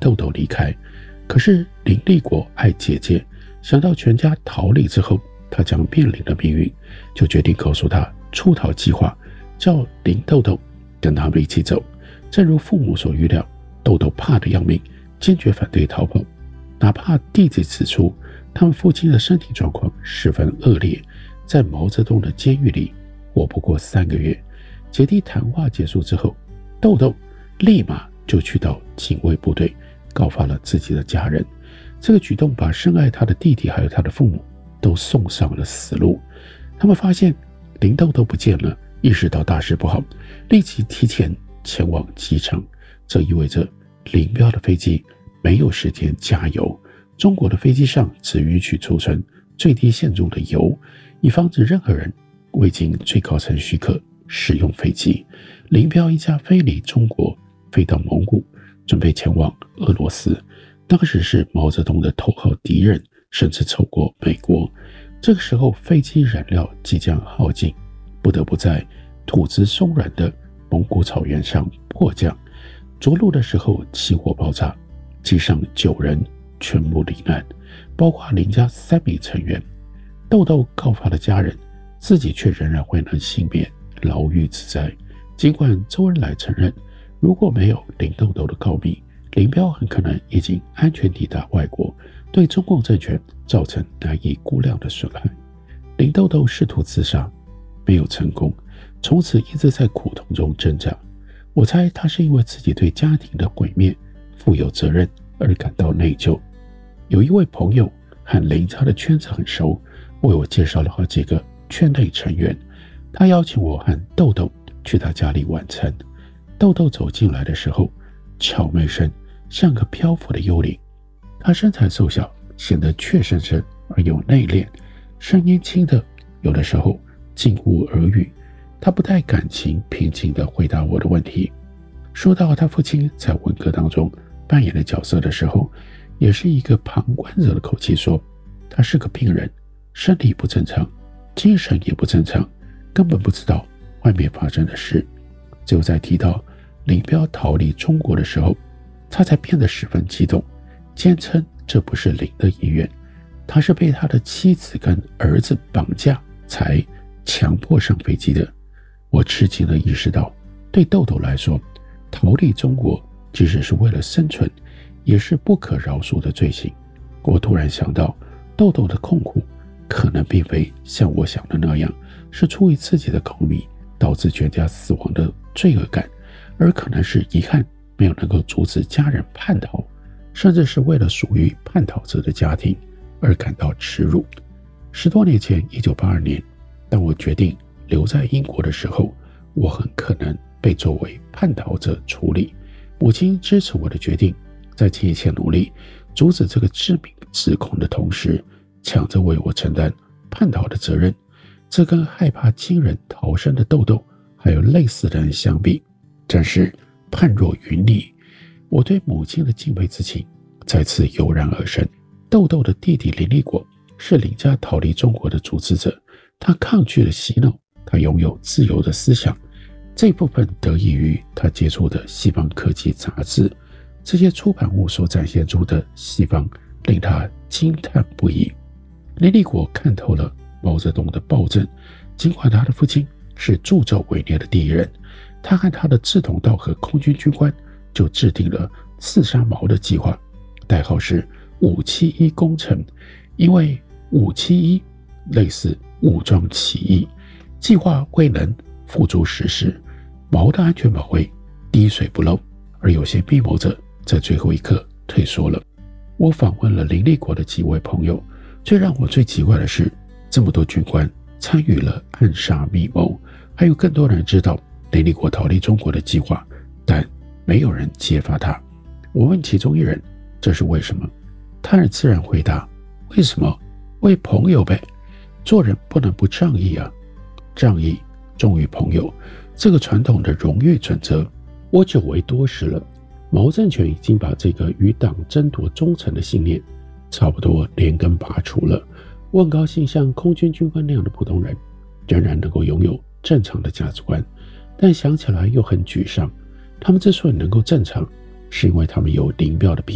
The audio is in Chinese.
豆豆离开。可是林立国爱姐姐，想到全家逃离之后他将面临的命运，就决定告诉他出逃计划，叫林豆豆跟他们一起走。正如父母所预料，豆豆怕得要命，坚决反对逃跑。哪怕弟弟指出他们父亲的身体状况十分恶劣，在毛泽东的监狱里活不过3个月。姐弟谈话结束之后，豆豆立马就去到警卫部队告发了自己的家人。这个举动把深爱他的弟弟还有他的父母都送上了死路。他们发现林豆豆不见了，意识到大事不好，立即提前前往机场。这意味着林彪的飞机没有时间加油，中国的飞机上只允许储存最低限度的油，以防止任何人未经最高层许可使用飞机。林彪一家飞离中国，飞到蒙古，准备前往俄罗斯。当时是毛泽东的头号敌人，甚至超过美国。这个时候飞机燃料即将耗尽，不得不在土质松软的蒙古草原上迫降。着陆的时候起火爆炸，机上9人全部罹难，包括林家3名成员。豆豆告发了家人，自己却仍然未能幸免牢狱之灾。尽管周恩来承认，如果没有林豆豆的告密，林彪很可能已经安全抵达外国，对中共政权造成难以估量的损害。林豆豆试图自杀，没有成功，从此一直在苦痛中挣扎。我猜他是因为自己对家庭的毁灭负有责任而感到内疚。有一位朋友和林家的圈子很熟，为我介绍了好几个圈内成员。他邀请我和豆豆去他家里晚餐。豆豆走进来的时候，悄没声，像个漂浮的幽灵。他身材瘦小，显得怯生生而又内敛，声音轻的有的时候近乎耳语。他不带感情，平静地回答我的问题。说到他父亲在文革当中扮演的角色的时候，也是一个旁观者的口气说，他是个病人，身体不正常，精神也不正常，根本不知道外面发生的事。只有在提到林彪逃离中国的时候，他才变得十分激动，坚称这不是林的意愿，他是被他的妻子跟儿子绑架才强迫上飞机的。我吃惊地意识到，对豆豆来说，逃离中国即使是为了生存，也是不可饶恕的罪行。我突然想到，豆豆的痛苦可能并非像我想的那样是出于自己的告密导致全家死亡的罪恶感，而可能是遗憾没有能够阻止家人叛逃，甚至是为了属于叛逃者的家庭而感到耻辱。10多年前1982年，当我决定留在英国的时候，我很可能被作为叛逃者处理。母亲支持我的决定，在尽一切努力阻止这个致命指控的同时，抢着为我承担叛逃的责任。这跟害怕亲人逃生的豆豆还有类似的人相比，真是判若云泥。我对母亲的敬佩之情再次油然而生。豆豆的弟弟林立国是林家逃离中国的组织者，他抗拒了洗脑，他拥有自由的思想，这部分得益于他接触的西方科技杂志，这些出版物所展现出的西方令他惊叹不已。林立国看透了毛泽东的暴政，尽管他的父亲是助纣为虐的第一人，他和他的志同道合空军军官就制定了刺杀毛的计划，代号是571工程。因为571类似武装起义，计划未能付诸实施，毛的安全保卫滴水不漏，而有些密谋者在最后一刻退缩了。我访问了林立国的几位朋友，让我最奇怪的是，这么多军官参与了暗杀密谋，还有更多人知道林立国逃离中国的计划，但没有人揭发他。我问其中一人，这是为什么？他很自然回答，为什么？为朋友呗，做人不能不仗义啊，仗义重于朋友，这个传统的荣誉准则，我久违多时了。毛政权已经把这个与党争夺忠诚的信念差不多连根拔除了。我很高兴像空军军官那样的普通人仍然能够拥有正常的价值观，但想起来又很沮丧。他们之所以能够正常，是因为他们有林彪的